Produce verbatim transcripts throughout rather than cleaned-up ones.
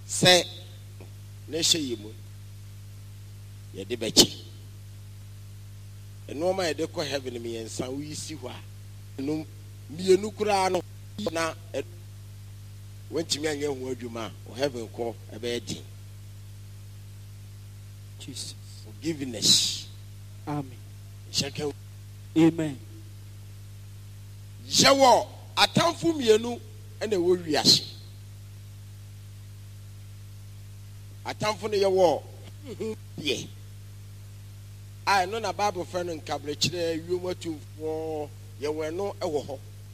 Say, Neshayimu, Yadibechi. And no my deco heaven me and San we see why. No, me a nucrano now went to me and young word you ma or heaven call a bad thing. Jesus. Forgiveness. Amen. Shaka. Amen. Jawo, a town for me and a word yashi. A town for the war. Yeah. I know a Bible friend and cabbage, you were to war, you were no a war.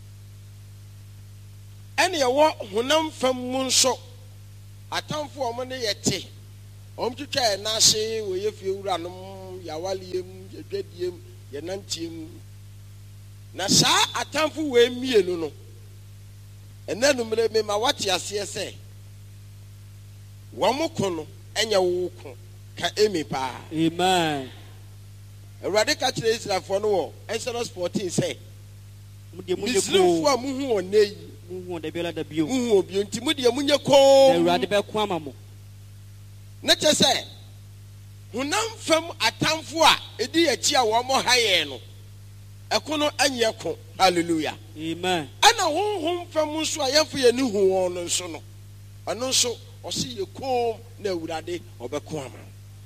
Any a war who none from Munso. A town for money yet tea. Om to care, Nasi, where you feel random, Yawalium, Yedium, Yanantium. Nasa, a town for way me no. And then me my what ya say. One more corner, and your walk. Ka emi pa. Amen. Erade ka kire Israel for no. Exodus fourteen say. Muslim for mu hu onei. Mu hu de bela da bio. Mu hu obi nti mu de munye ko. Erade be ko amamo. Na che say. Hunam fam atamfo a edi achi a wo mo haye no. Ekono anye ko. Hallelujah. Amen. Ana honhom fam nso a yefo ye ni hu won no nso no. Ano nso o si ye kom na Awurade obeko ama.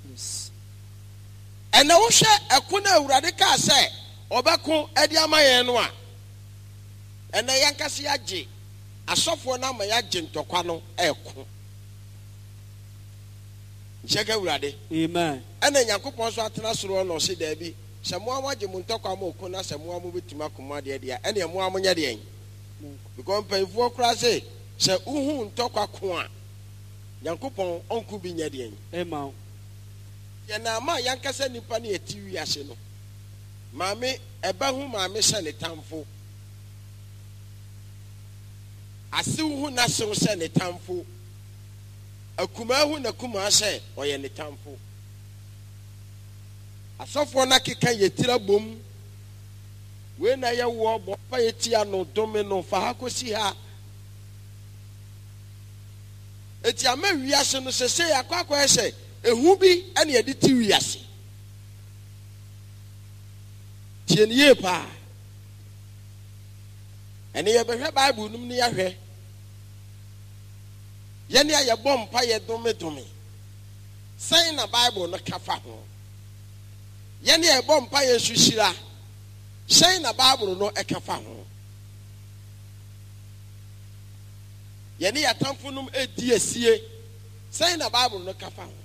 And now, I couldn't radical say, Obako, Eddie Amayanwa. And the Yankasi Yaji, a software number Yajin Tokano, Eko. Check out ready. Amen. And then Yakupon Swatana no see Debbie. Samoa Jimuntokamo Kuna Samoa movie to Makuma dear, and your Mamma Yadian. Because pay four crasses, say Uhun Toka Kwa. Yankupon, Uncle Binyadian. Emma. Na ma yankasa nipa na etiwi ase no maame eba hu maame sha ne tamfo ase hu na se sha ne tamfo akuma hu na kuma sha oye ne tamfo asofo na keka yetira bom we na ye wo bo pa yetia no dome no fa ha kosi ha eti ama wi ase no se se yakwa kwa ese ehubi ene yedi tiwi ase tieniye pa ene ye behwe Bible num ne yahwe ye ne ye bom pa ye dome dome sai na Bible no kafa ho ye ne ye bom pa ye sushira sai na Bible no ekafa ho ye ne yatamfo num edi asie sai na Bible no kafa ho.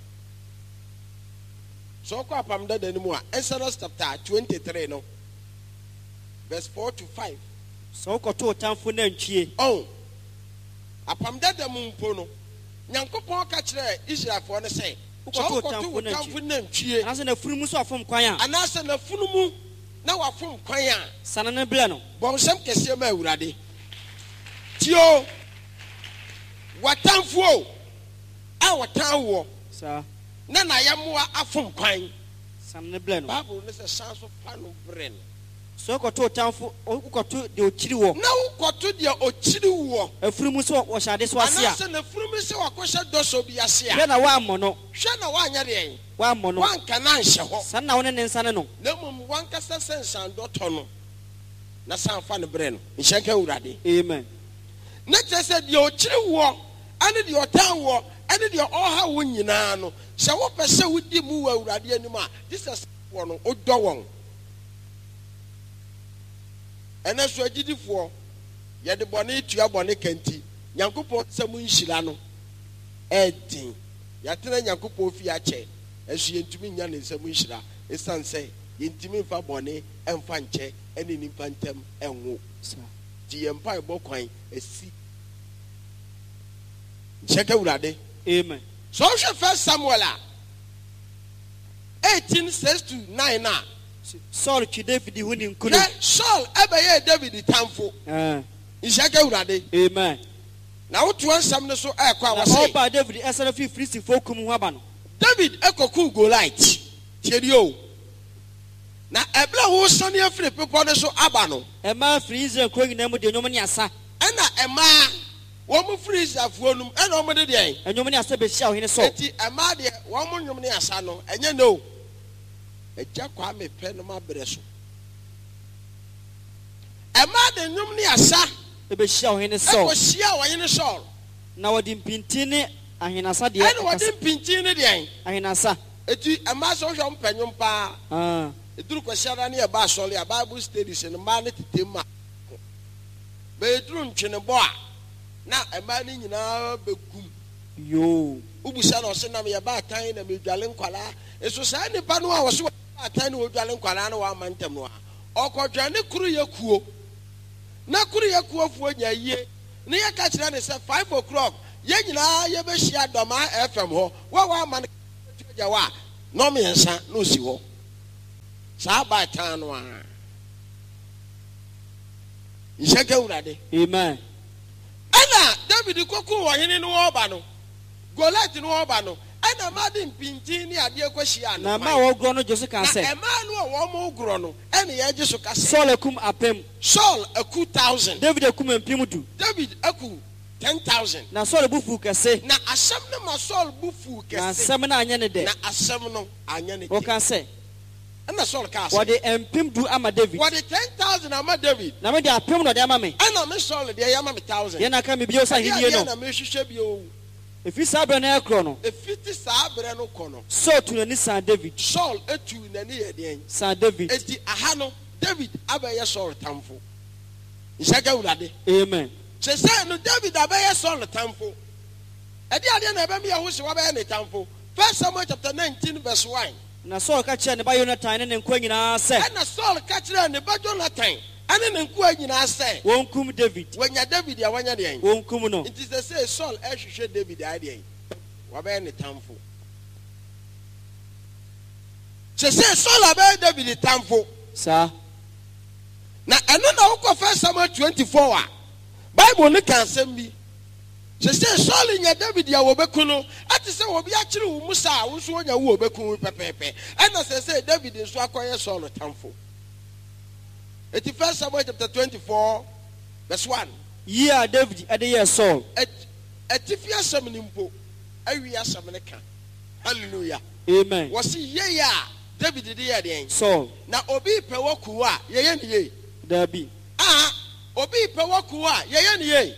So kwa pamda de nimu a Exodus chapter twenty-three no verse four to five. So ko to tamfo na ntwie. Oh. Apamda de mu mpo no. Nyankopon ka kire Israel for no say. So ko to tamfo na ntwie. Anase na funumu so afom kwan a. Anase na funumu na wafom kwan a. Sana na bla no. Bonsam kese ma Awurade. Tio. Watamfo. A watanwo. Sa. Na na yamwa afom kwan sam ne ble no Bible ne se sanso fa no bre no so ko to tamfo ko to de okiri wo na ko to de okiri wo afurumu so wo shade so ase a ana se na furumu se wa ko hye doso bi ase a hwe na wa ammo no hwe na wa anya de wa ammo no wan kana nhye ho san na won ne nsa ne no na mum wan kasa sensan doto no na san fa no bre no nhye ka Awurade. Amen. Na tese de okiri wo ane de otan wo ane de oha wo nyina no se wo pese wudi mu wa Awurade anim a this is one odo won ene so agidifo ye de bone tua bone kanti Nyankopon samu nhira no edin ya tena Nyankopon fi ache esu yentumi nya ne samu nhira esanse yentumi fa bone emfa nche ene nipa ntem enwo ti yempa ebokwan esi check Awurade. Amen. So first Samuel eighteen six to nine na Saul ki David hu ni nkunu. Saul ebeye David tamfo. Eh. Ishaka Awurade. Amen. Na wotu ansam ne so ekwa wase. Na oba David esana fi Filisti fokum hu aba no. David ekoku Goliath. Tiedi o. Na ebla ho sane afiri pepo ne so aba no. Ema firi Israel kro nyina mu de nyom ne asa. Ena ema wɔn freeze afuonum ɛna wɔn de deɛ. ɛnwom ne asa bɛhyia ɔhene Saul. eti ɛmaa deɛ wɔn mo nwom ne asa no ɛnyɛ no. ɛgya Kwame pɛ no ma brɛ so. ɛmaa de nwom ne asa. ɛbɛhyia ɔhene Saul. ɛkɔhyia ɔhene Saul. na wɔde mpintin ne ahenasa deɛ. ɛna wɔde mpintin ne deɛ. ahenasa. eti ɛmaa sɛ ɔhwɛ mpɛ nwom paa. Ah. eduru kwasiada ne yɛba asɔre a Bible studies ne mmaa ne tete mu a bɛyɛduru ntwene bɔ a na mmaa ne nyinaa bɛgum yoo wobusa na ɔse nam yɛba atan na medwale nkwalaa ɛso saa nnipa no a wɔse wɔba atan ne wɔdwale nkwalaa no wɔama ntam no a ɔkɔdwa ne koro yɛ kuo na koro yɛ kuo fuo nya yie ne yɛka kyerɛ ne sɛ five o'clock yɛn nyinaa yɛbɛhyia Dɔmaa F M hɔ wa wɔama no agya wɔ a na ɔmmiɛnsa na osi hɔ saa baatan no a nhyɛ ka Awurade. amen. ɛna David kɔkɔ ɔhene no wɔba no Goliath no wɔba no ɛna ma de mpintin ne adeɛ kɔhyia no na ma wɔgorɔ no gye so ka na sɛ ɛmaa no a wɔn gorɔ no ɛna yɛgye so ka sɛ Saul akum apem. Saul aku thousand David akum mpem du. David aku ten thousand na Saul bufu kɛse. na asɛm no ma Saul bu fu na kɛse asɛm no anyɛ ne dɛ. na asɛm no anyɛ ne wɔka dɛ sɛ ɛna Saul kaa sɛ wɔde mpem du ama David. wɔde ten thousand ama David na mede apem na ɔde ama me. ɛna me Saul deɛ yɛama me thousand deɛ na aka me bio sɛ ahennie ɛdeɛ no. na mehwehwɛ bio ɛfiri saa berɛ no ɛkorɔ no ɛfiti saa berɛ no kɔ no Saul tu n'ani saa David. Saul etu n'ani yɛ deɛn saa David. eti aha no David abɛyɛ Saul tamfo nhyɛ ka Awurade amen. sɛsɛ no David abɛyɛ Saul tamfo ɛde adeɛ na ɛbɛmi yɛ ho sɛ wabɛyɛ ne tamfo First Samuel chapter nineteen verse one na Saul ka kyerɛ ne ba Yonatan ne ne nkoa nyinaa sɛ ɛna Saul ka kyerɛ ne ba Jonathan ɛne ne nkoa nyinaa sɛ wɔnkum David. wɔnya David a wɔnya deɛn wɔnkum no. nti sɛsɛ Saul ɛhwehwɛ David ayɛ deɛn wabɛyɛ ne tamfo sɛsɛ Saul abɛyɛ David tamfo saa na ɛno na wokɔ First Samuel twenty-four a Bible ne ka asɛm bi sɛsɛ Saul nya David a wɔbɛku no ate sɛ wɔbi akyere wo musa a wo nso wonya wo wɔbɛku wo pɛpɛɛpɛ ɛna sɛsɛ David nso akɔyɛ Saul tamfo eti First Samuel chapter twenty-four verse one yie a David ɛde yɛ Saul. ɛtifi asɛm ne mpo awi asɛm ne ka hallelujah amen. wɔsi yie a David de yɛ deɛn Saul na obi pɛ wɔ kuo a yɛyɛ ne yie dabi. ah obi pɛ wɔ kuo a yɛyɛ ne yie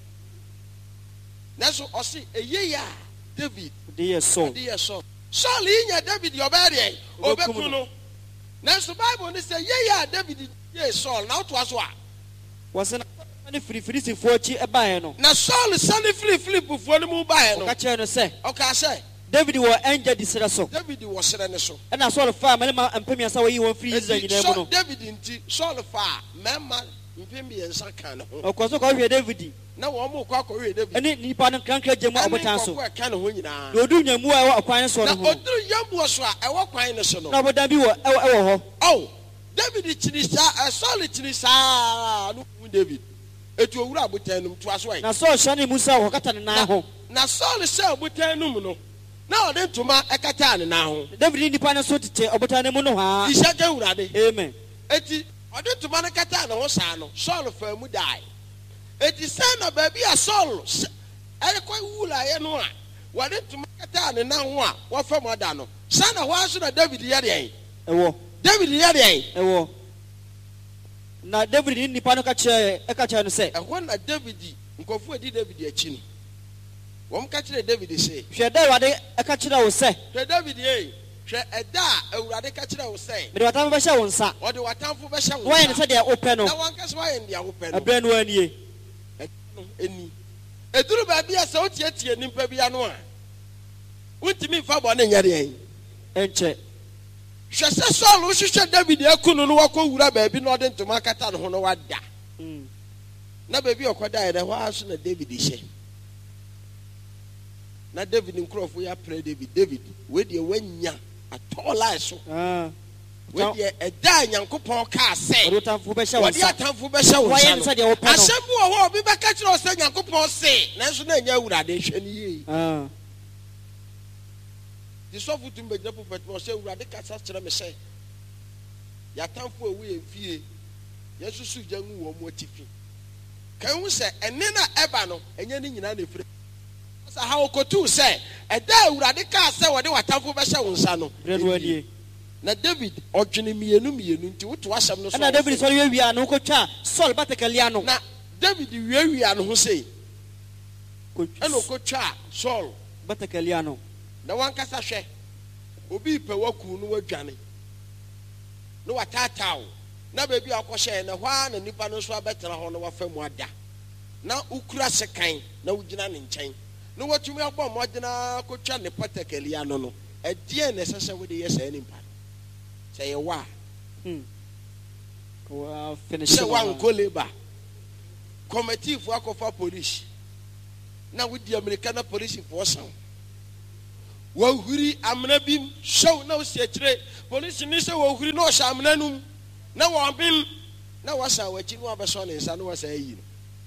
nanso ɔsi eyie a David de yɛ Saul. de yɛ Saul Saul yi nya David yɛ ɔbɛyɛ deɛn ɔbɛku no nanso Bible ne sɛ yie a David yɛ Saul na ɔtoa so a wɔsɛ na ne firi Filistfoɔ akyi ɛbaeɛ no na Saul sani fili Filistifoɔ no mu baeɛ no ɔka kyerɛ no sɛ ɔka sɛ David wɔ ɛngya di serɛ so David wɔ serɛ ne so ɛna Saul faa mmarima mpemiɛnsa wɔyi wɔn firi Israel Enti, nyinaa mu Saul- no David nti Saul fa mɛma mpem mmiɛnsa ka ne ho ɔkɔ so kɔhwɛ David na wɔn mo kɔ akɔhwɛ David ɛne nnipa no nkrankra gye mu ɛne ɔbotan so nkɔkɔ ɛka ne ho nyinaa na ɔduru nyamu a ɛwɔ ɔkwan so na no ho ɔduru yambuo so a ɛwɔ kwan ne so no na ɔbodan bi wɔ ɛwɔ ɛwɔ hɔ ɔw David kyini saa ɛ Saul kyini saa no hu David etu owura abotan no mu to aso na Saul hyɛ ne mu sɛ ɔkɔkata ne nan ho na Saul sɛ abotan no mu no na ɔde ntoma ɛkata ne nan ho David ne nnipa no nso tete ɔbotan no mu no haa ihyɛ ka Awurade amen. eti ɔde ntoma no kata ne ho saa no Saul fa mu dae eti sɛ na baabi a Saul hyɛ- ɛrekɔ wulaeɛ no a wɔde ntoma kata ne nan ho a wɔfa mu ada no saa na hɔ aso na David yɛ deɛn ɛwɔ David yɛ deɛn ɛwɔ na David ne nnipa no ka kyerɛ ɛka kyerɛ no sɛ ɛhɔ na David nkɔfo edi David akyi no wɔn ka kyerɛ David sɛ hwɛ da Awurade ɛka kyerɛ wo sɛ hwɛ David yɛ hwɛ ɛda a Awurade ka kyerɛ wo sɛ mede w'atamfo bɛhyɛ wo nsa ɔde w'atamfo bɛhyɛ wo wɔyɛ ne nsa sɛdeɛ wopɛ no na wɔn kasa wɔyɛ ne deɛ wopɛ no ɛberɛ no anie no eni eduru baabi a sɛ wotiatia nipa bi ano a wontumi nfa bɔ ne nyɛ deɛn ɛnkyɛ hwɛ sɛ Saul wohwehwɛ David aku no no wakɔ wura baabi na ɔde ntoma kata ne ho no wada Mm. na baabi a ɔkɔda yɛ dɛ hɔ ara so na David hyɛ na David nkurɔfo yɛ aprɛ David David wei deɛ wanya atɔɔlae so Ah. wei deɛ ɛda a Nyankopɔn kaa sɛ ɔde w'atamfo bɛhyɛ wo wɔde nsa atamfo bɛhyɛ wo wɔyɛ nsa ne no sɛdeɛ wopɛ no asɛm bi wɔ hɔ a obi bɛka kyerɛ wo sɛ Nyankopɔn se nanso na ɛnyɛ Awurade hwɛ ne yie Ah. di sɔfo tum bɛgyina pulpit ma ɔsɛ Awurade kasa kyerɛ me sɛ yɛatamfo a ɛwɔ yɛn fie yɛsusu gya ngu wɔn mu atifi Can we say and then ebano and yen in any free? How could you say a day radical say what they were tough over Sano? Na David ojini mienu mienu nti woto asem no so na David so wi anu ko twa Saul batakali no na David wi wi anu ho sei eno ko twa Saul batakali no na wankasa hwe obi pe waku no wadwane no watatao na bebi akɔhye na hwa na nipa no so abetena ho no wafamu ada na ukura sekan na wugina ne nkyɛn no watumi abɔ modena ko twa ne batakali no no ɛdeɛ na sese wo de yɛ sɛ nimpa say wa hmm wa finish say one koleba committee for akofa police na with the American police force wa huri amna bim show na se kire police ni say wa huri no sha amna num na wa bim na wa sa wa chi no abeso ne nsa no wa sa yi no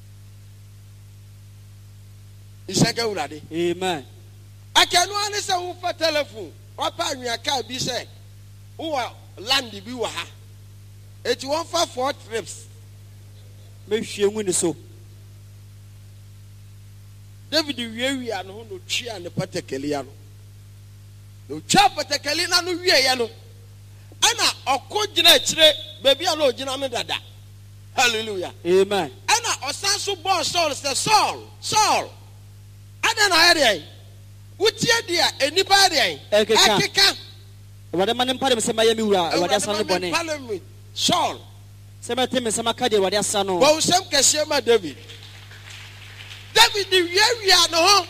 isaka urade amen akanu ani say wo fa telephone wa pa anwa ka bi say wo land bi wa ha eti won fa four trips me hwie ngu ni so David wie wie anu no twa ne patakali ya no no twa patakali na no wie ya no ana okogina kire baby ala ogina no dada hallelujah amen ana osanso bo Saul say Saul Saul ada na area wutie dia enipa area akeka wade manem pare me sema yemi wura wade asa no bone Saul sema teme sema kade wade asa no bo sem kese ma David David di wiawia no ho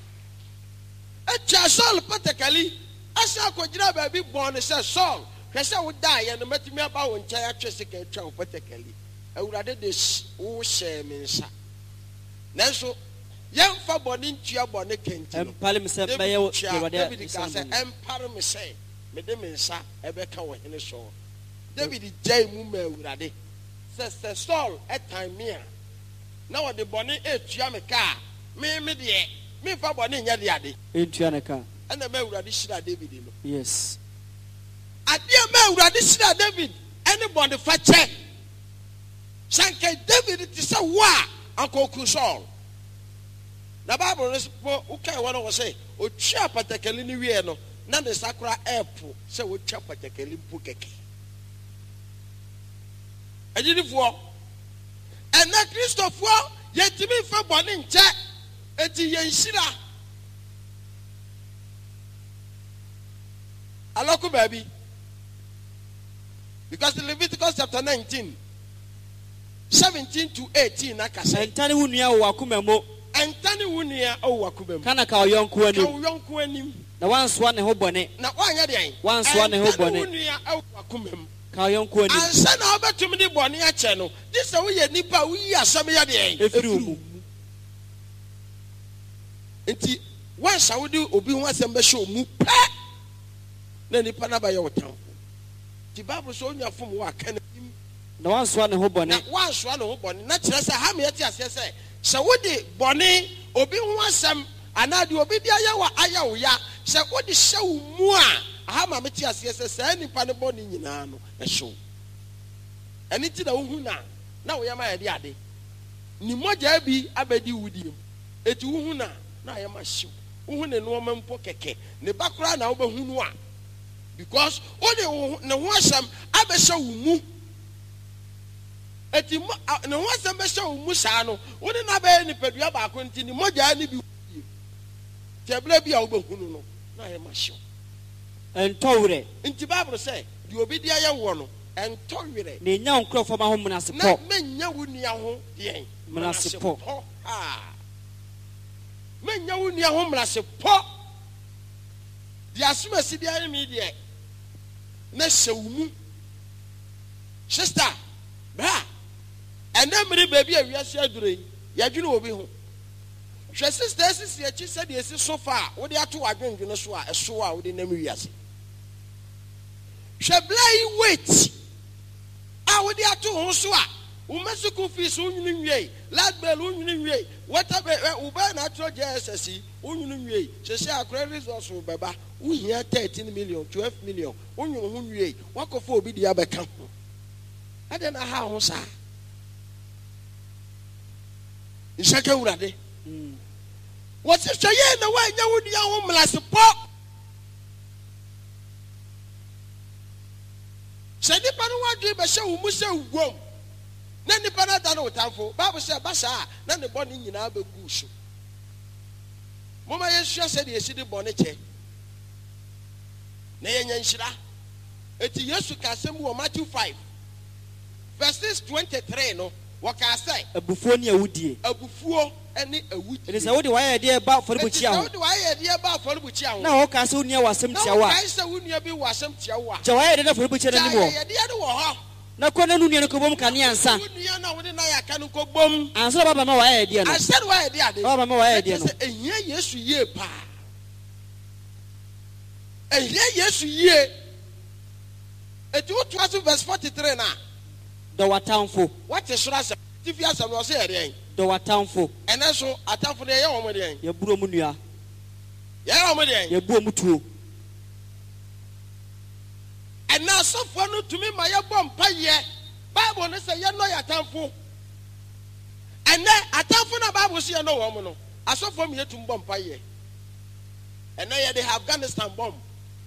echa Saul patakali asa akogina ba bi bon se Saul hwese wo da ye no matimi aba wo ncha atwe sika atwa wo patakali awurade de wo hye me nsa nanso yemfa bone ntua bone kenti no empale me se ba ye wade David ka se empare me se me de me nsa ebeka wo hene so David jai mu ma awurade se se Saul etan me a na wo de bone etua me ka me me de me fa bone nya de ade etua ne ka ana ma awurade shira David no yes ade ma awurade shira David any bone fa che sanke David ti se wa akoku Saul na Bible no po ukai wona wo say otwa patakali ni wie no na de sakura airpo se wo twa patakali mpu keke ajidifo ena Christopher yetimi fa bone nche eti yenshira aloko baby because in Leviticus chapter nineteen seventeen to eighteen akasa entani wunua wo akomamo entani wunia o wakumem kana ka oyonko anim ka oyonko anim na wansoa ne ho bone na wanya de an wansoa ne ho bone wunia o wakumem ka oyonko anim ansa na obetum de bone a che no this wo ye nipa wo yi asam ya de an efiri mu enti wansa wo de obi ho asam be hye omu pa na nipa na ba ye wotan ti Bible so onya fom wo aka na wansoa ne ho bone na wansoa ne ho bone na kire se ha me yati ase se se wodi bone obi ho asam anade obi dia ya wa aya wo ya se wodi hye wo mu a aha ma meti ase se se nipa ne bone nyina no ehwo ani ti na wo hu na na wo ya ma ya de ade ni moja bi abedi wudiem eti wo hu na na ya ma hye wo hu ne no ma mpo keke ne bakura na wo be hu no a because wodi ne ho asam abehye wo mu eti ne ho asem be hye wo mu saa no woni na be ni padua ba ko nti ni moja ni bi tebla bi a wo be hunu no na ye ma hye entowre nti Bible say di obi dia ye wo no entowre ne nya nkrofo ma ho munase po na menya wo nia ho de munase po ha menya wo nia ho munase po di asuma si dia mi de na hye wo mu sister bra ena miri baby awiase adure yadwene obi ho hwe sister sisi echi se de esi sofa wo de ato adwendwene so a eso a wo de nam wiase hwe blai wait a wo de ato ho so a wo masiku fees unwini nwie lad bell unwini nwie water be wo ba na atro J S S unwini nwie se se akra resource wo beba wo hia thirteen million twelve million unwini ho nwie wakofo obi de abeka ho ade na ha ho sa nhyɛ ka Awurade wɔsi hwɛ yɛ na wɔanya wo nua ho mmelasepɔ sɛ nipa no wadwe bɛhyɛ wo mu sɛ wom na nipa no da no wo tamfo Bible sɛ ba saa na ne bɔne nyinaa bɛgu so moma yɛsua sɛ deɛ yɛsi de bɔne kyɛ na yɛnya nhyira eti Yesu ka asɛm wɔ Matthew five verses twenty-three no wɔka sɛ abufuo ne awudie abufuo ne awudie ɛne sɛ wode wayɛ deɛ ba afɔrebukyia ho wode wayɛ deɛ ba afɔrebukyia ho na wɔka sɛ wo nua wɔ asɛm tia wo na a wɔkae sɛ wo nua bi wɔ asɛm tia wo a gya wayɛ deɛ na afɔrebukyia no anim wɔ yɛdeɛ no wɔ hɔ na kɔ na no nua no kɔbɔm kanea ansa wo nua no a wode na yɛaka no kɔbom ansa na baba ma wayɛ deɛ no ansa na wayɛ deɛ ade baba ma wayɛ deɛ no sɛ ɛhia Yesu yie paa ɛhia Yesu yie eti wotoa so verse forty-three na dɔ w'atamfo wɔte soro asɛm tifi asɛm no ɔsɛ yɛdeɛn dɔ w'atamfo ɛnɛ so atamfo no yɛyɛ wɔn deɛn yɛburo mu nua yɛyɛ wɔn deɛn yɛbuo mu tuo ɛnɛ asɔfoɔ no tumi ma yɛbɔ mpayɛ Bible no sɛ yɛnɔ yɛ atamfo ɛnɛ atamfo no Bible so yɛnɔ wɔn no asɔfoɔ mi yɛtum bɔ mpayɛ ɛnɛ yɛde Afghanistan bomb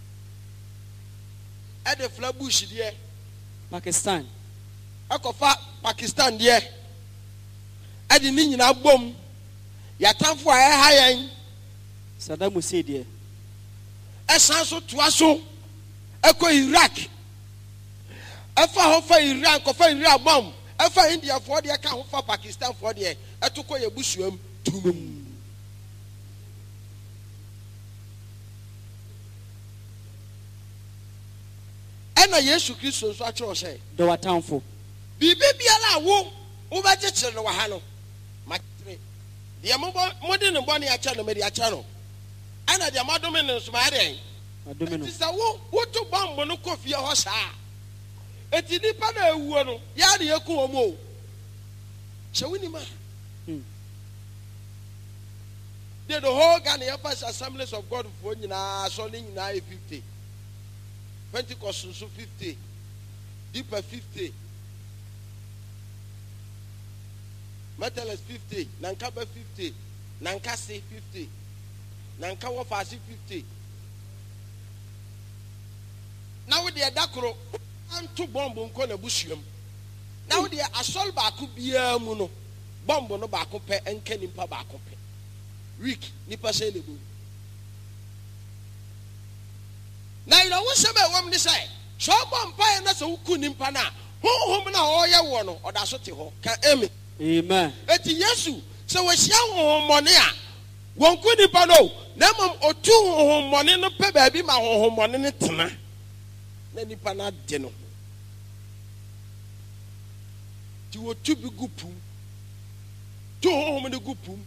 ɛde Flatbush deɛ Pakistan ɛkɔfa Pakistan deɛ ɛde ne nyinaa bom yɛatamfo a ɛha yɛn Saddam Hussein deɛ ɛsan so toa so ɛkɔ Iraq ɛfa hɔ fa Iran kɔfa Iraq bom ɛfa Indiafoɔ deɛ ka ho fa Pakistanfoɔ deɛ ɛto kɔ yɛ busuam tum ɛna Yesu Kristo nso akyerɛ sɛ dɔ w'atamfo biribi biara a wo wobɛkyekyere no wɔ ha no makyere deɛ mobɔ mode ne bɔne akyɛ no mede akyɛ no ɛna deɛ madome ne nso mayɛ deɛn adome no ɛti sɛ wo woto bɔmbo no kɔ fie hɔ saa ɛti nnipa no awuo no yɛa ne yɛku wɔ mu o hyɛ wonim a de the whole Ghana yɛfa Assemblies of God foɔ nyinaa sɔ ne nyinaa yɛ fifty Pentecost nso fifty Deeper fifty Methodist fifty Nankaba fifty Nankase fifty Nankawa Fasi fifty na wo de dakoro anto bombo nko na busuam na wo de asol baako bia mu no bombo no baako pɛ enka nimpa baako pɛ week nipa sɛ lebu na ilo wo sɛ ba wom ni sɛ so bompa na sɛ wo ku nimpa na honhom na ɔyɛ wo no ɔda so te hɔ ka amen amen eti Yesu sɛ wo hyia honhom mɔne a wɔn ku nipa no na mom otu honhom mɔne no pɛ baabi ma honhom mɔne no tena na nipa na de no ti wo tu bi gu pum tu honhom no gu pum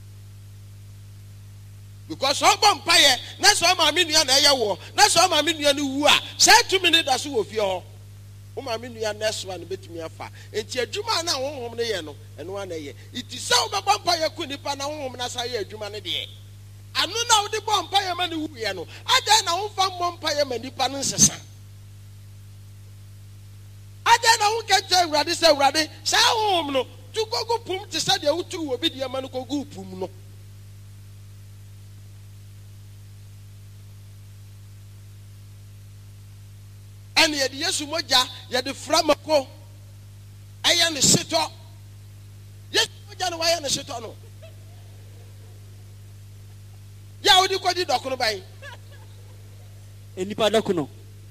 because ɔbɔ mpaeɛ na sɛ ɔma me nua na ɛyɛ wɔ na sɛ ɔma me nua no wu a sɛ two minutes da so wɔ fie hɔ ɔma me nua next one betumi afa enti adwuma na honhom no yɛ no ɛno ana yɛ iti sɛ ɔbɛbɔ mpaeɛ ku nipa na honhom na sa yɛ adwuma no deɛ ano na wode bɔ mpaeɛ ma no wu yɛ no ada na womfa mmɔ mpaeɛ ma nipa no nsesa ada na wo kɛkyɛ Awurade sɛ Awurade saa honhom no tu kogu pum te sɛ deɛ wotu wɔ bi deɛ ma no kogu pum no ɛne yɛde Yesu mogya yɛde fra mako ɛyɛ ne setɔ Yesu mogya no wayɛ ne setɔ no yɛ wodi kɔdi dɔkono ban enipa dɔkono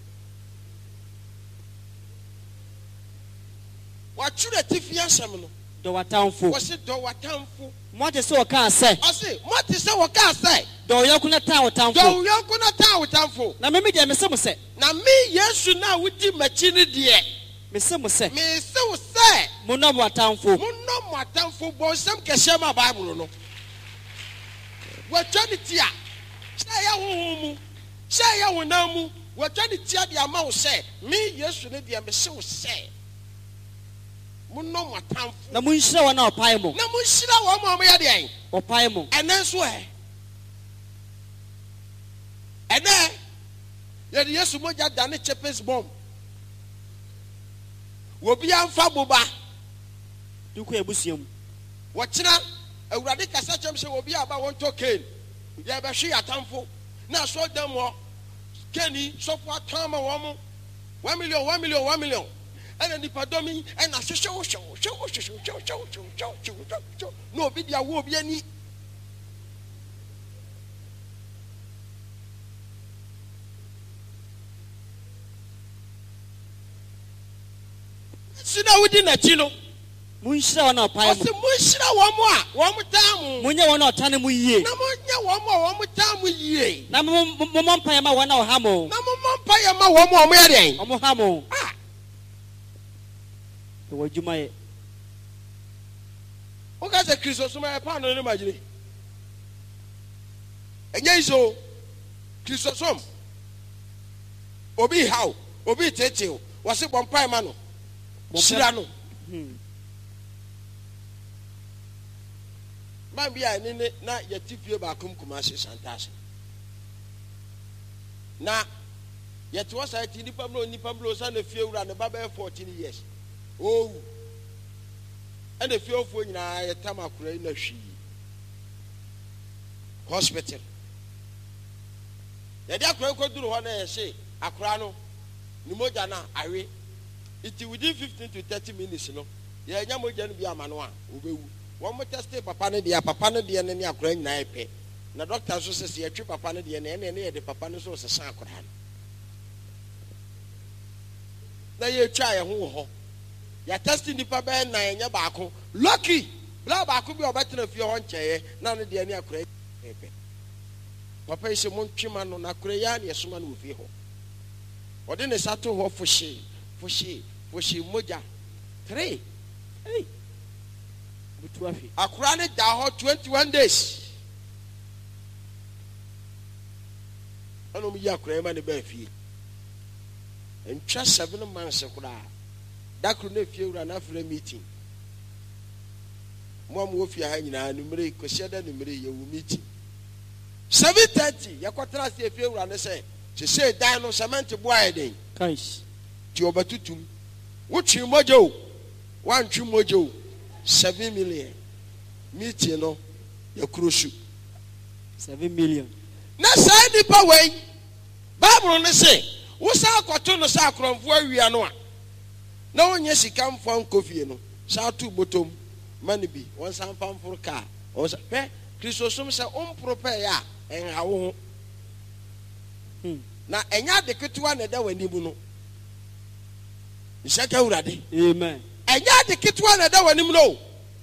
watwerɛ tifi asɛm no dɔ w'atamfo wɔse dɔ w'atamfo mote sɛ wɔkaa sɛ ɔse mote sɛ wɔkaa sɛ dɔ wo yɔnko na taa wo dɔ tamfo wo yɔnko na taa wo tamfo na meme deɛ mese mo sɛ na me Yesu na wodi m'akyi no deɛ mese mo sɛ mese wo sɛ monnɔ mo atamfo monnɔ mo atamfo bɔ nsɛm kɛhyɛ ma Bible no wɔatwa ne ti a sɛ ɛyɛ honhom mu sɛ ɛyɛ honam mu wɔatwa ne ti a de ama wo sɛ me Yesu no deɛ mese wo sɛ monnɔ mo atamfo na monhyira wɔn a ɔpae mo na monhyira wɔn ma ɔmoyɛ deɛn ɔpae mo ɛnɛ nso ɛ ɛnɛ yɛde Yesu mogya da ne chepes bomb wɔbia mfa boba dukɔ abusua mu wɔkyena awurade kasa kyem sɛ obi aba wonto ken ya ba hwe atamfo na so dem ho keni sofo atama wo mo one million one million one million and nipa domi and na show show show show show show show show no obi dia wo obi ani sina wudi na chi no munhyira wana pae mo munhyira wo mo a wo mo tamu munye wana otane mu yie na munye wo mo wo mo tamu yie na mo mo mpae ma wana ohamo na mo mo mpae ma wo mo o mo ya den omo hamo ah wo jumaye o ka se Kristo suma e pa no ne magire enye iso Kristo som obi how obi tete wo se bompae ma no shira no man bia ni na yetifie ba kum kumase santas na yet was I ti nipa blo nipa blo sa na fie wura ne baba fourteen years oh and the fie ofo nyina yetam akura na hwi hospital ya dia akura ko duru ho na ye se akura no ni moja na awe it within fifteen to thirty minutes no ya nya moja no bi amano a obewu one more test papa ne dia papa ne dia ne ne akura nyina epe na doctor so se ye twi papa ne dia ne ne ne ye de papa ne so se san akura na ye twa ye ho ho ya test nipa be na ye nya baako lucky bla baako bi obetena fie ho nkyeye na ne dia ne akura epe papa yi se mo ntwima no na akura ya ne yesoma no fie ho ode ne sato ho fushi fushi fushi moja three hey butu afi akura ne da ho twenty-one days ano mi ya akura ma ne ba fie entwa seven months kura dakru na fie wura na afra meeting mo am wo fie ha nyina numere kwesiada numere ye wo meeting seven thirty yakotra se fie wura ne se se se dan no cement boy den kais ti obatutum wotwi mojo wantwi mojo seven million meeting no yakrosu seven million na sai nipa wei bible ne se wo sa akoto no sa akromfo awia no a na wonye sika mfo nkofie no sa tu botom mani bi won san pamforo ka o sa pe Kristo som se on prepare ya en hawo ho hmm na enya de ketewa na da wani mu no ishaka urade amen enya de ketewa na da wani mu no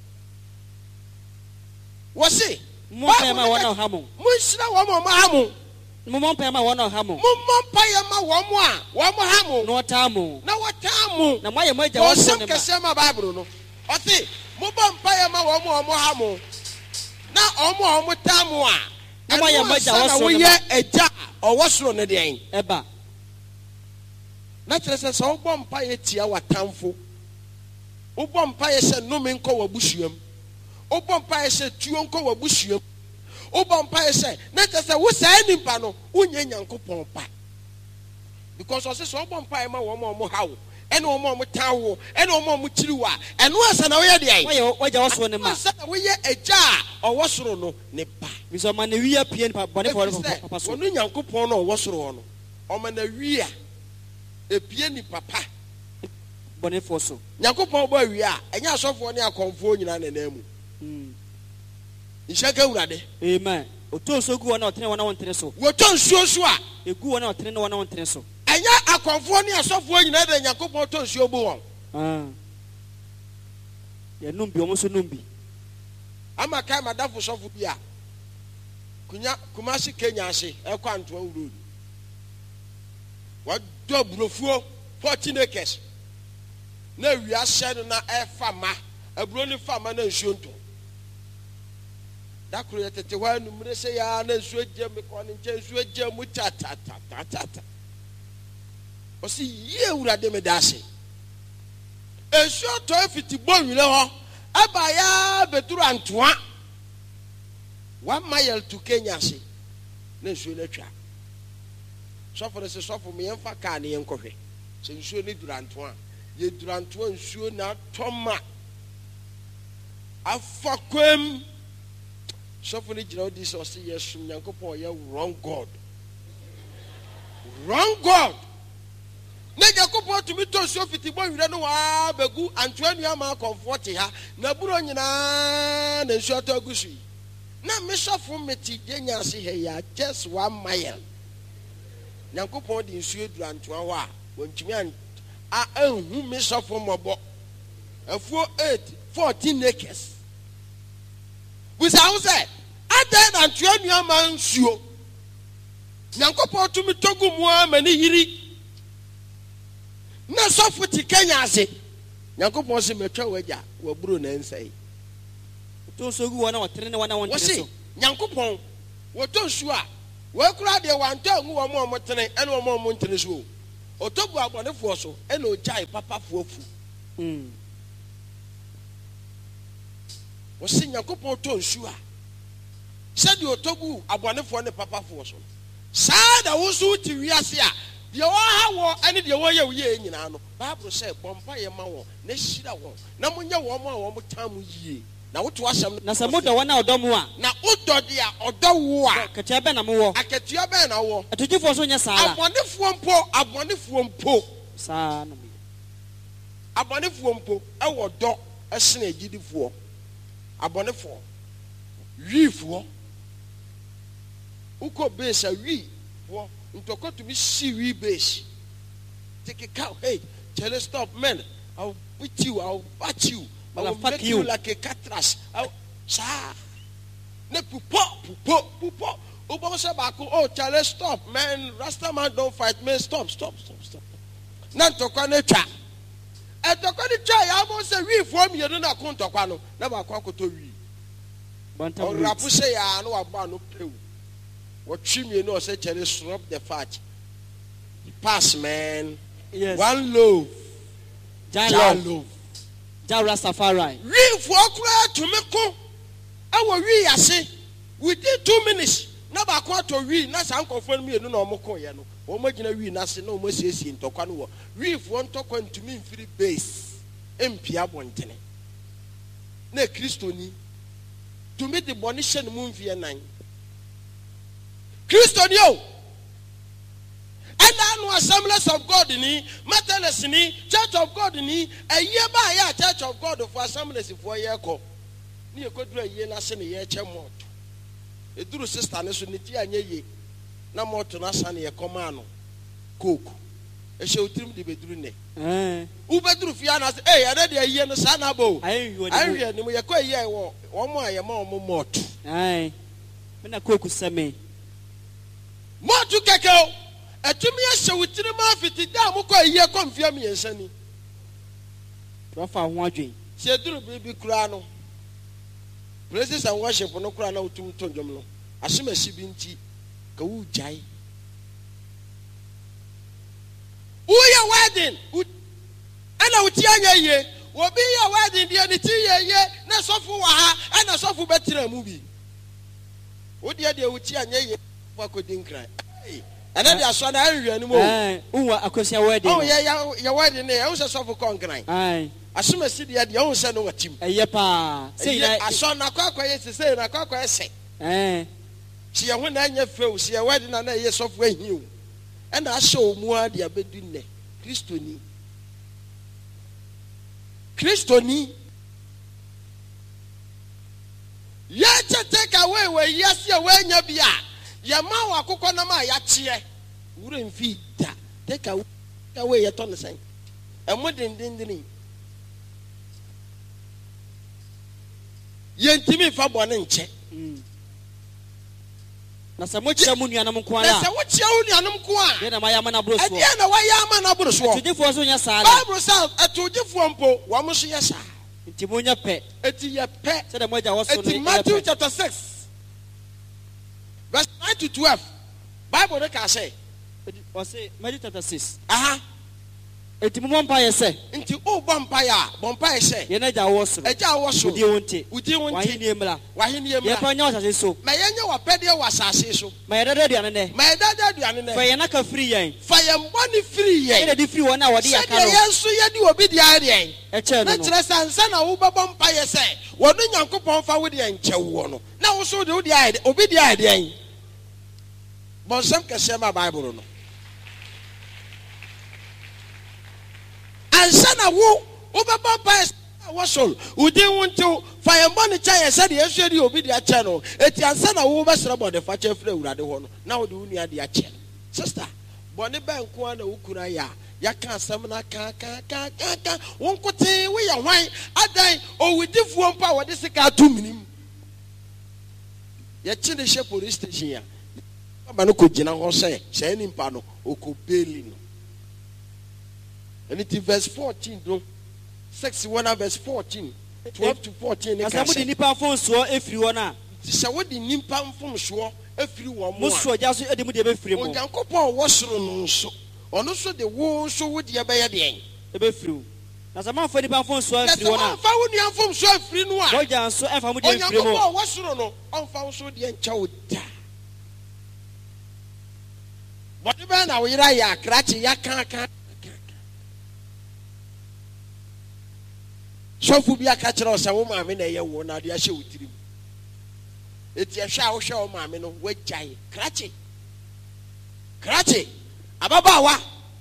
wo se mo mpae ma wana ohamo mo nsira wo mo hamo mo mo mpae ma wana ohamo mo mo mpae ma wo mo a wo mo hamo no tamu na wo tamu na moye moja wo so ne ma kese ma bible no o se mo bo mpae ma wo mo wo mo hamo na omo omo tamu a na moye moja wo so ne ma wo ye eja owo soro ne den eba na kyerese se wo bo mpae tia watamfo wo bo mpae se nome nko wabusuam wo bo mpae se tuo nko wabusuam wo bo mpae se na kyerese wo sai nimpa no unye nyankopon pa because o se so bo mpae ma wo mo mo hawo ene wo mo mo tawo ene wo mo mo kiriwa ene wo asa na wo ye de ai moye waja wo so ne ma asa na wo ye eja owo soro no ne ba mi so ma na wi apie pa bone for papa so wonu nyankopon no owo soro no o ma na wi a epie ni papa bone for so nyankopon bo wi a enya asofo ne akonfo nyina na namu hmm ishaka urade amen o to so gu wona otene wona wontere so wo to nsuo so a egu wona otene wona wontere so enya akonfo ne asofo nyina de nyankopon to nsuo bu won ah ya numbi omo so numbi ama kai madafo sofo bi a kunya kumasi Kenya ase e kwanto awuro wa do burofuo fourteen acres na wi ase no na e fama aburo ni fama na nsuo nto dakro ya tete wa numre se ya na nsuo gye me ko ne nche nsuo gye mu ta ta ta ta ta o si ye urade me dase nsuo to afiti bonwire ho aba ya beturu antoa one mile to Kenya se na nsuo na twa sofo se sofo me yemfa ka ne yenkohwe se nsuo ne durantoa ye durantoa nsuo na toma afakwem sɔfo no gyina odi sɛ ɔse yɛsom nyankopɔn ɔyɛ wrong god wrong god na nyankopɔn tumi tɔ nsuo fiti bɔ nwura no waa bɛgu antoa nnua ma akɔmfoɔ te ha na buro nyinaa na nsuo atɔ agu so yi na me sɔfo meti gyenya ase ha ya just one mile nyankopɔn de nsuo duru antoa hɔ a wɔntumi a anhu me sɔfo mmɔbɔ afuo eight fourteen acres busa wo sɛ adɛn na antoa nnua ma nsuo nyankopɔn tumi tɔgu mu a ma ne yiri na sɔfo ti kenya ase nyankopɔn se metwa wagya waburo na nsɛe to so gu wana watrene wana wonte so wɔse nyankopɔn wɔtɔ nsuo a wɔakura deɛ wantɔ ngu wɔ mo a motene ɛne wɔ mo a montene so o ɔtɔbu abɔnefoɔ so ɛna ogyae papafoɔ fu mm wɔse nyankopɔn tɔ nsuo a sɛdeɛ ɔtɔbu abɔnefoɔ ne papafoɔ so saa da wo so wote wiase a deɛ wɔha wɔ ɛne deɛ wɔyɛ wo yie nyinaa no Bible sɛ bɔ mpaeɛ ma wɔn na hyira wɔn na monyɛ wɔn a wɔn tam mo yie na woto asɛm na sɛ modɔ wɔn a ɔdɔ mo a na wodɔ deɛ ɔdɔ wo a katua bɛ na mo wɔ akatua bɛn na wɔ atogyefoɔ so nyɛ saa la abɔnefoɔ mpo abɔnefoɔ mpo saa na me abɔnefoɔ mpo ɛwɔ dɔ ɛsene agyidifoɔ abɔnefoɔ wiifoɔ wokɔ base a wiifoɔ ntɔkɔ tumi si wii base take a cow hey tell us stop man I'll beat you I'll bat you I will fuck make you. you like a catras saa ne pupo pupo pupo ubo sɛ baako oh tell us stop man Rasta man don't fight man stop stop stop stop na ntɔkwa ne twa ɛtɔkwa ne twa ya mo sɛ wiifoɔ mmienu na ko ntɔkwa no na baako akɔtɔ wii bantam ɔrapo sɛ ya no wabɔ no pew wɔtwi mmienu ɔsɛ tell us stop the fat pass man yes one loaf Jalo loaf Ja Rastafari wiifoɔ kura tumi ko ɛwɔ wii ase within two minutes na baako atɔ wii na saa nkɔfoɔ no mmienu na ɔmo kɔɔ yɛ no wɔn gyina wii n'ase na wɔn asiesie ntɔkwa no wɔ wiifoɔ ntɔkwa ntumi mfiri base mpia bɔntene na kristoni tumi de bɔne hyɛ ne mu mfie nan kristoni o ɛna no Assemblies of God ni Methodist ni Church of God ni ɛyɛ ba yɛ Church of God for Assemblies foɔ yɛ kɔ ne yɛ kɔduru ɛyɛ na se ne yɛ kyɛ mɔt eduru sister ne so ne ti anya yie na mɔt na sa ne yɛ kɔma no coke ɛhyɛ otirim de beduru ne eh u beduru fia na se eh ɛna de ɛyɛ no sa na bo ayi yo ayɛ ne mu yɛ kɔ ɛyɛ wɔ wɔn mo ayɛ ma wɔn mɔt ai me na koku sɛme mɔt kɛkɛ o ɛtumi ahyɛ wotiri ma fiti da mo kɔ ɛyɛ kɔ mfia mmiɛnsa ni profa ho adwen sɛ duru bibi kura no praises and worship no kura na wotum to ndwom no ahyemasi bi nti ka wo gyae woyɛ wedding ɛna wo ti anya yie obi yɛ wedding deɛ ne ti yɛ yie na sɔfo wɔ ha ɛna sɔfo bɛtena mu bi wo deɛ deɛ wo ti anya yie fa kɔdi nkran ɛna de asɔ na ahwɛ no mu eh unwa akosia wedding oh yɛ yɛ wedding ne ɛwo sɛ sɔfo kɔ nkran ai ahyemasi deɛ deɛ wo sɛ no watim ɛyɛ pa sei na asɔ na kɔ akɔyɛ sese na kɔ akɔyɛ sɛ eh si yɛ ho na anya fɛw si yɛ wedding na na yɛ sɔfo ahiw ɛna ahyɛ o mu a de abedu nnɛ kristoni kristoni yɛkyɛ take away wɔ yɛse a wɔanya bi a yɛma wɔ akokɔ nam a yɛakyeɛ wura mfi da take away yɛtɔ ne sɛn ɛmo dendendeni yɛntimi mfa bɔne nkyɛ na sɛ mo kyerɛ mo nuanom nko na ara sɛ wokyerɛ wo nuanom ko a yɛ na ma yama na bro so ɛdeɛ na wɔyɛ ama no aboro soɔ atogyefoɔ so nyɛ saa la bible sɛ atogyefoɔ mpo wɔn mo so yɛ saa nti mo nyɛ pɛ eti yɛ pɛ sɛ dɛ mo agya wɔ so no eti yɛ Matthew pɛ chapter six verse nine to twelve bible de ka sɛ ɔse Matthew chapter six aha enti mo mpa ye se nti o bompa ya bompa ye se ye na ja wo so eja wo so udi wonte udi wonte wa hini emra wa hini emra ye fa nya wasase so ma yenye wa pede wa sase so ma ye dada duane ne ma dada aduane ne fa ye na ka free yen fa ye mboni free yen ye di free wona wodi aka no ye yenso ye di obi di are yen e che no na kire sansa na wo bompa ye se wono Nyankopon fa wo de enche wo no na wo so de wo di are obi di are yen bonsam kese ma Bible no ansana wo obeba pa wasol udi wonto fire ne cha ye said yesu di obi di ache no eti ansana wo besra bode fa che frɛ urade ho no na wo de uni ade ache sister bone ba nko na ukura ya ya ka asɛm na ka ka ka ka wonkote wo ya hwan adan owudifuo mpa wo de sika to minim ye chi ne she police station ya ba no ko gina ho sɛ sɛ ni mpa no okobeli no. And it is verse fourteen, no? sixty-one verse fourteen, twelve to fourteen. Asamu di nipa fon so efiri wona. Sɛ wo di nipa fon so efiri wo mo. Mo so ja so e de mu de be firi mo. Onyankopɔn wo soro no nso. Ɔno so de wo so wo de be ye de en. E be firi. Na sama fo nipa fon so efiri wona. Fa wo nua fon so efiri no a. Wo ja so e fa mu de efiri mo. Onyankopɔn wo soro no, ɔmfa wo so de encha wo da. Bɔde be na wo yira ya akrache ya kan kan. Sofu bi aka kire o se wo maame na ye wo na de ahye wotirim eti ehwe a wo hwe wo maame no wagyae krache krache ababawa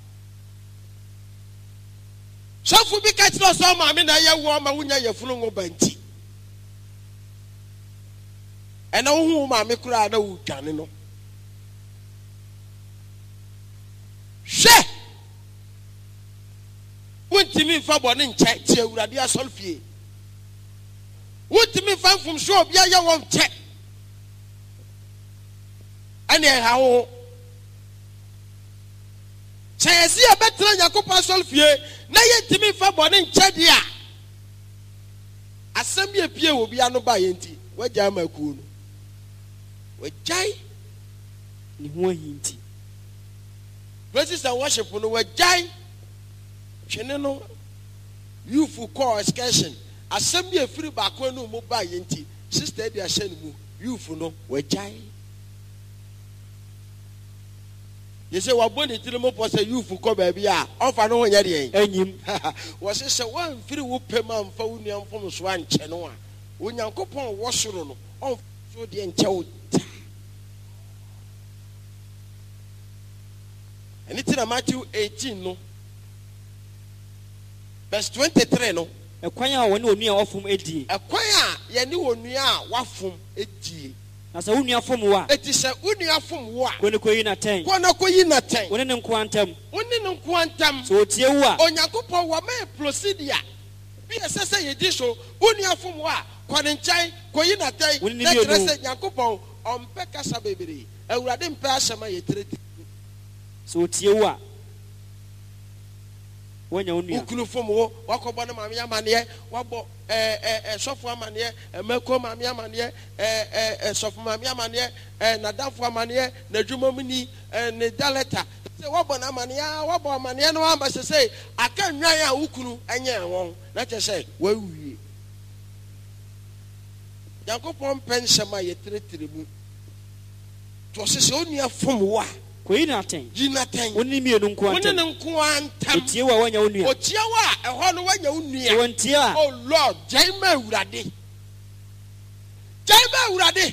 sofu bi ka kire o se wo maame na ye wo ma wunya yefunu ngo banti ena wo hu maame kura na wo dwane no hwe wontimi fa bone nche tie awurade asolfie wontimi fa mfum so obi aye wo nche ane ha wo chesi abetra Nyankopɔn asolfie na yentimi fa bone nche dia asem ye pie obi ano ba yenti wagya makuo no wagyae ni ho ahinti praises and worship no wagyae twene no youth call excursion asem bi efiri ba ko no mo ba yenti sister dia hye no mu youth no wagyae yese waboni tiri mo pose youth ko ba bia onfa no ho nya de en anyim wo se se wan firi wo pema mfa wo nua mfom so anche no a Onyankopɔn wo soro no onfa so de enche wo ta and it's in Matthew eighteen no verse twenty-three no ekwan a woni onua ofum edie ekwan a ye ni onua a wafum edie na se onua fom wo a eti se onua fom wo a ko ne koyi na ten ko na koyi na ten woni ne nko antam woni ne nko antam so otie wo a Onyankopɔn wa me procedure bi esese ye di so onua fom wo a ko ne nkyɛn koyi na ten na trese Nyankopɔn ompe kasa bebere awurade mpe asema ye treti so otie wo a wonya onua ukunu fom wo wakobo na maame amane wabo eh eh sofo amane emeko maame amane eh eh sofo maame amane eh nadafo amane na dwumamni ne daleta se wabo na amane wabo amane no amba se se aka nwan a ukunu enye won na che se wawie Yakopon pensema ye tretre mu to se se onua fom wo a koyi na ten yina ten woni mienu nko antam woni nko antam otie wa wonya onua otie wa eho no wonya onua so wontie a oh Lord jaima awurade jaima awurade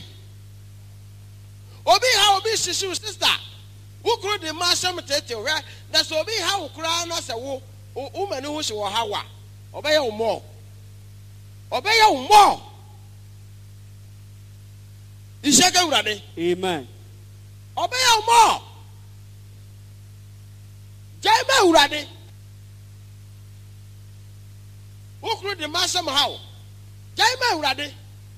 obi ha obi sisi sister wukuru de ma asem tete hwe na so obi ha wukura na se wo wo mani ho se wo ha wa obeye wo mo obeye wo mo ishaka awurade amen obeye wo mo jaima awurade wukuru de ma asem ha wo jaima awurade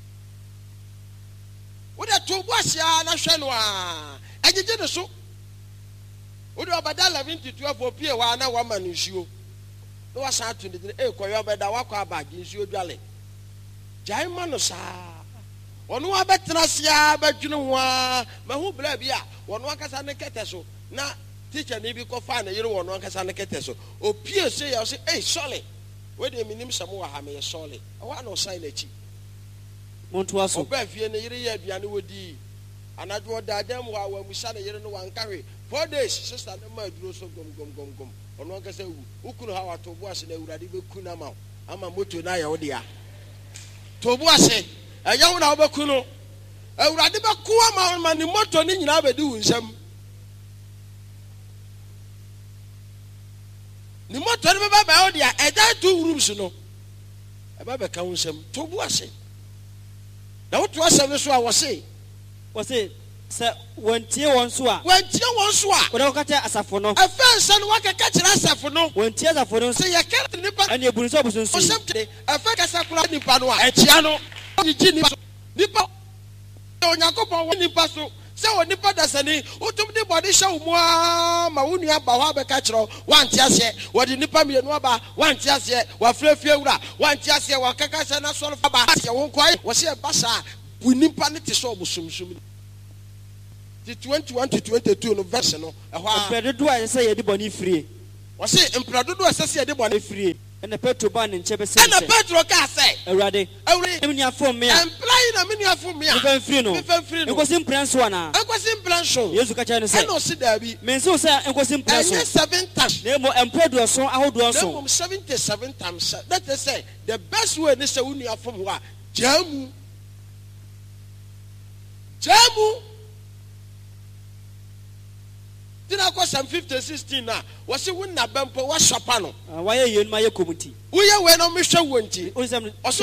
wo da to boasia na hwe no a agege ne so wo do obada eleven to twelve opie wa na wa ma no nsuo no wa sa to ne e koyo obada wa kwa abage nsuo dwale jaima no sa ono wa betena sia badwene ho a ma hu bla bia wono akasa ne kete so na teacher ni bi ko fa na yere won no ankasa ne kete so opie se ya say eh sorry we de minim sam wa ha me sorry wa no sign na chi monto aso oba fie ne yere ya aduane wodi anajo dadam wa wa musa ne yere no wankawe four days sister na ma duro so gom gom gom gom ono ankasa wu ukunu ha wa to bo ase na urade be kuna ma ama moto na ya wo dia to bo ase eya wo na wo be kunu urade be ku ama ma ni moto ni nyina be di wunsam ni moto ni be ba ba wo dia e da two rooms no e ba be ka wunsam to bo ase na wo to asem so a wo se wo se se wontie won so a wontie won so a wo ka ta asafo no afensa no waka ka kira asafo no wontie asafo no se ye ka nipa ani ebunu so obusun so osem afa ka sakura nipa no a etia no yiji nipa nipa onyankopon wo nipa so se wo nipa dasani utum de body show mu a ma wonu aba ho abeka kiro wanti ase wo de nipa mienu aba wanti ase wa frefie wura wanti ase wa kaka se na so aba ase wo kwai wo se basa bu nipa ne te so obusumsum the twenty-one to twenty-two no verse no ehwa empredodo a se ye de boni free wo se empredodo a se se ye de boni free ena Petro ba ne nche be se ena Petro ka se awurade awurade emi afom me a employee na me afom me a me fan free no me fan free no enkosi mprenso ana enkosi mprenso Yesu ka cha ne se ena o se da bi me nso se enkosi mprenso enya seven times na mo empredo so ahodo so na mo seventy-seven times that is say the best way ni se wonu afom ho a jamu jamu Tina kwa Psalm fifty sixteen na wasi wunna bempo wa shapa no wa ye yenu ma ye komuti wo ye we no me hwe wonti o se